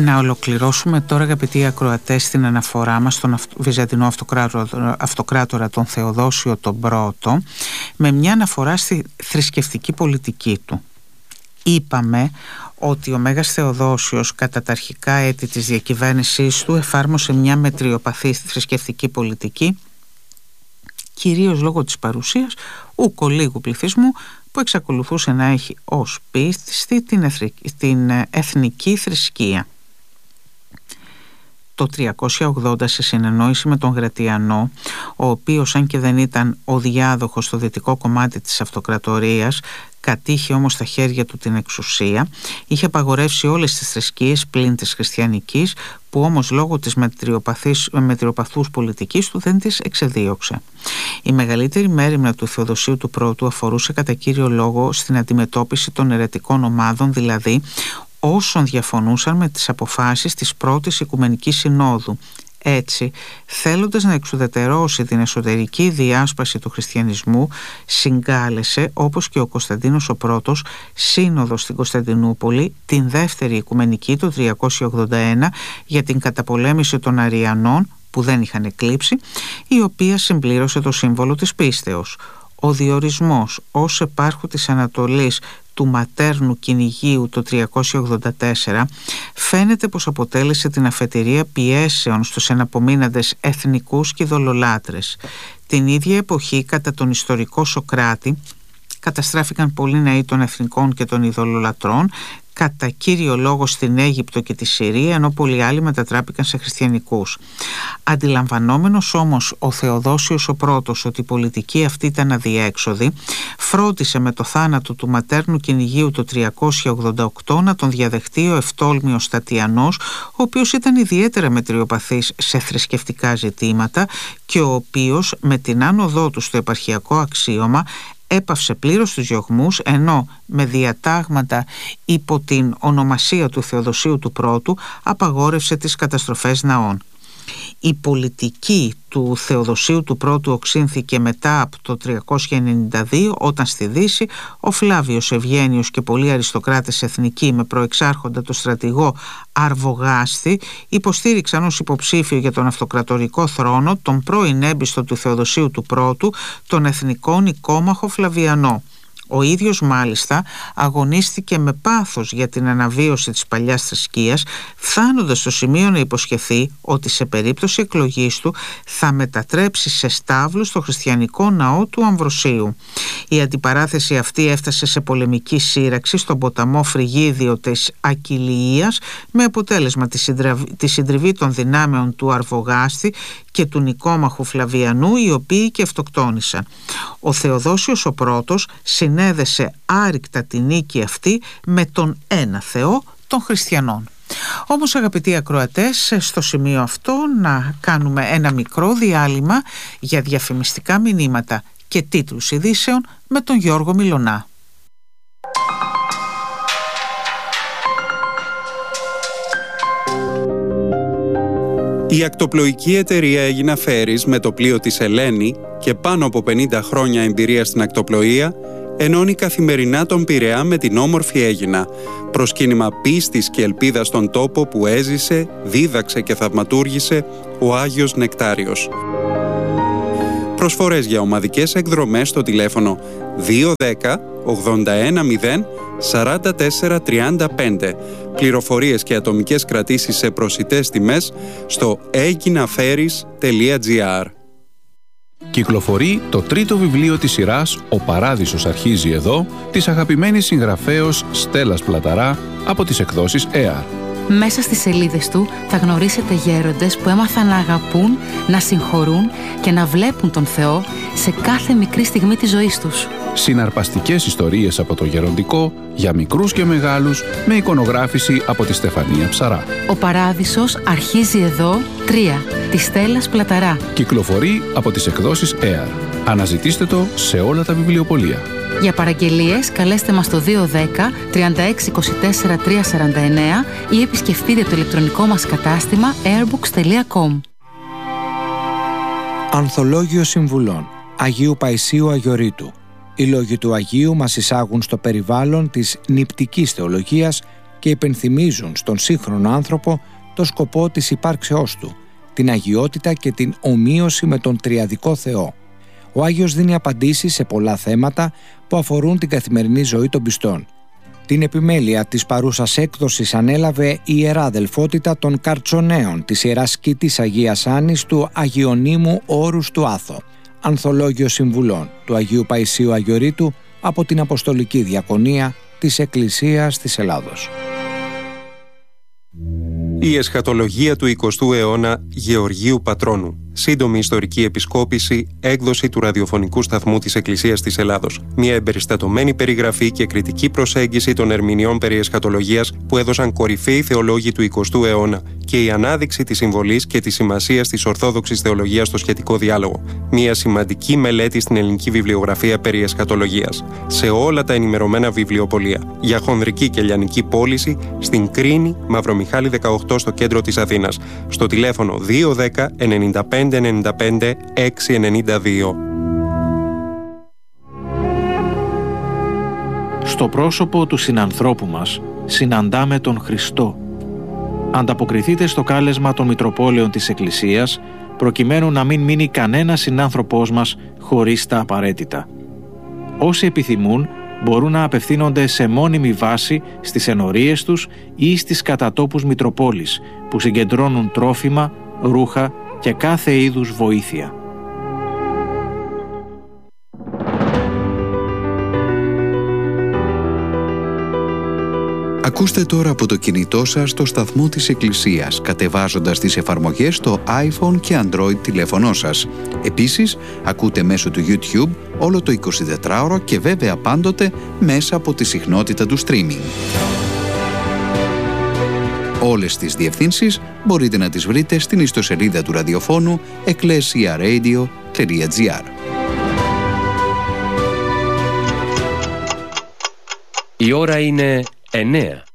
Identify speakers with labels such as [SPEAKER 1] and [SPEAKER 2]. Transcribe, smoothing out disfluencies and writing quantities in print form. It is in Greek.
[SPEAKER 1] Να ολοκληρώσουμε τώρα, αγαπητοί ακροατές, την αναφορά μας στον Βυζαντινό αυτοκράτορα τον Θεοδόσιο τον Πρώτο, με μια αναφορά στη θρησκευτική πολιτική του. Είπαμε ότι ο Μέγας Θεοδόσιος κατά τα αρχικά έτη της διακυβέρνησής του εφάρμοσε μια μετριοπαθή θρησκευτική πολιτική, κυρίως λόγω της παρουσίας ουκολίγου πληθυσμού που εξακολουθούσε να έχει ως πίστη την εθνική θρησκεία. Το 380, σε συνεννόηση με τον Γρατιανό, ο οποίος, αν και δεν ήταν ο διάδοχος στο δυτικό κομμάτι της αυτοκρατορίας, κατήχε όμως στα χέρια του την εξουσία, είχε απαγορεύσει όλες τις θρησκείες πλην της χριστιανικής, που όμως λόγω της μετριοπαθούς πολιτικής του δεν τις εξεδίωξε. Η μεγαλύτερη μέριμνα του Θεοδοσίου του Πρώτου αφορούσε κατά κύριο λόγο στην αντιμετώπιση των αιρετικών ομάδων, δηλαδή όσων διαφωνούσαν με τις αποφάσεις της πρώτης Οικουμενικής Συνόδου. Έτσι, θέλοντας να εξουδετερώσει την εσωτερική διάσπαση του χριστιανισμού, συγκάλεσε, όπως και ο Κωνσταντίνος ο Πρώτος, σύνοδο στην Κωνσταντινούπολη, την δεύτερη Οικουμενική του 381 για την καταπολέμηση των Αριανών που δεν είχαν εκλείψει, η οποία συμπλήρωσε το σύμβολο της πίστεως. Ο διορισμός ως επάρχου της Ανατολής του ματέρνου κυνηγίου το 384 φαίνεται πως αποτέλεσε την αφετηρία πιέσεων στους εναπομείναντες εθνικούς και ειδωλολάτρες. Την ίδια εποχή, κατά τον ιστορικό Σωκράτη, καταστράφηκαν πολλοί ναοί των εθνικών και των ειδωλολατρών, κατά κύριο λόγο στην Αίγυπτο και τη Συρία, ενώ πολλοί άλλοι μετατράπηκαν σε χριστιανικούς. Αντιλαμβανόμενος όμως ο Θεοδόσιος ο Πρώτος ότι η πολιτική αυτή ήταν αδιέξοδη, φρόντισε με το θάνατο του ματέρνου κυνηγίου το 388 να τον διαδεχτεί ο Ευτόλμιος Στατιανός, ο οποίος ήταν ιδιαίτερα μετριοπαθής σε θρησκευτικά ζητήματα και ο οποίος με την άνοδό του στο επαρχιακό αξίωμα έπαυσε πλήρως τους διωγμούς, ενώ με διατάγματα υπό την ονομασία του Θεοδοσίου του Πρώτου απαγόρευσε τις καταστροφές ναών. Η πολιτική του Θεοδοσίου του Πρώτου οξύνθηκε μετά από το 392, όταν στη Δύση ο Φλάβιος Ευγένιος και πολλοί αριστοκράτες εθνικοί με προεξάρχοντα το στρατηγό Αρβογάστη υποστήριξαν ως υποψήφιο για τον αυτοκρατορικό θρόνο τον πρώην έμπιστο του Θεοδοσίου του Πρώτου, τον εθνικό Νικόμαχο Φλαβιανό. Ο ίδιος μάλιστα αγωνίστηκε με πάθος για την αναβίωση της παλιάς θρησκείας, φτάνοντας στο σημείο να υποσχεθεί ότι σε περίπτωση εκλογής του θα μετατρέψει σε στάβλους το χριστιανικό ναό του Αμβροσίου. Η αντιπαράθεση αυτή έφτασε σε πολεμική σύραξη στον ποταμό Φρυγίδιο της Ακυλιίας, με αποτέλεσμα τη συντριβή των δυνάμεων του Αρβογάστη και του Νικόμαχου Φλαβιανού, οι οποίοι και αυτοκτόνησαν. Ο Θεοδόσιος ο Πρώτος συνέδεσε άρρηκτα την νίκη αυτή με τον ένα Θεό των χριστιανών. Όμως, αγαπητοί ακροατές, στο σημείο αυτό να κάνουμε ένα μικρό διάλειμμα για διαφημιστικά μηνύματα και τίτλους ειδήσεων με τον Γιώργο Μιλωνά.
[SPEAKER 2] Η ακτοπλοϊκή εταιρεία Αίγινα Φέρις, με το πλοίο της Ελένη και πάνω από 50 χρόνια εμπειρία στην ακτοπλοεία, ενώνει καθημερινά τον Πειραιά με την όμορφη Αίγινα, προσκύνημα πίστης και ελπίδας στον τόπο που έζησε, δίδαξε και θαυματούργησε ο Άγιος Νεκτάριος. Προσφορές για ομαδικές εκδρομές στο τηλέφωνο 210 81 0 44 35. Πληροφορίες και ατομικές κρατήσεις σε προσιτές τιμές στο aeginaferis.gr.
[SPEAKER 3] Κυκλοφορεί το τρίτο βιβλίο της σειράς «Ο Παράδεισος αρχίζει εδώ» της αγαπημένης συγγραφέως Στέλλας Πλαταρά από τις εκδόσεις ΕΑΡ.
[SPEAKER 4] Μέσα στις σελίδες του θα γνωρίσετε γέροντες που έμαθαν να αγαπούν, να συγχωρούν και να βλέπουν τον Θεό σε κάθε μικρή στιγμή της ζωής τους.
[SPEAKER 3] Συναρπαστικές ιστορίες από το γεροντικό για μικρούς και μεγάλους, με εικονογράφηση από τη Στεφανία Ψαρά.
[SPEAKER 4] «Ο Παράδεισος αρχίζει εδώ 3» της Στέλλας Πλαταρά.
[SPEAKER 3] Κυκλοφορεί από τις εκδόσεις ΕΑΡ. Αναζητήστε το σε όλα τα βιβλιοπωλεία.
[SPEAKER 4] Για παραγγελίες καλέστε μας στο 210 36 24 349 ή επισκεφτείτε το ηλεκτρονικό μας κατάστημα airbooks.com.
[SPEAKER 5] Ανθολόγιο Συμβουλών Αγίου Παϊσίου Αγιορείτου. Οι λόγοι του Αγίου μας εισάγουν στο περιβάλλον της νηπτικής θεολογίας και υπενθυμίζουν στον σύγχρονο άνθρωπο το σκοπό της υπάρξεώς του, την αγιότητα και την ομοίωση με τον τριαδικό Θεό. Ο Άγιος δίνει απαντήσεις σε πολλά θέματα που αφορούν την καθημερινή ζωή των πιστών. Την επιμέλεια της παρούσας έκδοσης ανέλαβε η Ιερά Αδελφότητα των Καρτσονέων της Ιεράς Σκήτης Αγίας Άννης του Αγιονύμου Όρους του Άθο, Ανθολόγιο Συμβουλών του Αγίου Παϊσίου Αγιορείτου από την Αποστολική Διακονία της Εκκλησίας της Ελλάδος.
[SPEAKER 2] Η εσχατολογία του 20ου αιώνα Γεωργίου Πατρώνου. Σύντομη ιστορική επισκόπηση, έκδοση του ραδιοφωνικού σταθμού της Εκκλησίας της Ελλάδος. Μια εμπεριστατωμένη περιγραφή και κριτική προσέγγιση των ερμηνεών περί εσχατολογίας που έδωσαν κορυφαίοι θεολόγοι του 20ου αιώνα και η ανάδειξη της συμβολής και της σημασίας της ορθόδοξης θεολογίας στο σχετικό διάλογο. Μια σημαντική μελέτη στην ελληνική βιβλιογραφία περί εσχατολογίας. Σε όλα τα ενημερωμένα βιβλιοπωλεία. Για χονδρική και λιανική πώληση στην Κρίνη, Μαυρομιχάλη 18 στο κέντρο της Αθήνας. Στο τηλέφωνο 210 95 95 692.
[SPEAKER 6] Στο πρόσωπο του συνανθρώπου μας συναντάμε τον Χριστό. Ανταποκριθείτε στο κάλεσμα των Μητροπόλεων της Εκκλησίας, προκειμένου να μην μείνει κανένας συνάνθρωπός μας χωρίς τα απαραίτητα. Όσοι επιθυμούν μπορούν να απευθύνονται σε μόνιμη βάση στις ενορίες τους ή στις κατατόπους Μητροπόλης, που συγκεντρώνουν τρόφιμα, ρούχα και κάθε είδους βοήθεια.
[SPEAKER 3] Ακούστε τώρα από το κινητό σας το σταθμό της Εκκλησίας, κατεβάζοντας τις εφαρμογές στο iPhone και Android τηλέφωνό σας. Επίσης, ακούτε μέσω του YouTube όλο το 24ωρο και βέβαια πάντοτε μέσα από τη συχνότητα του streaming. Όλες τις διευθύνσεις μπορείτε να τις βρείτε στην ιστοσελίδα του ραδιοφώνου ecclesiaradio.gr.
[SPEAKER 7] Η ώρα είναι 9.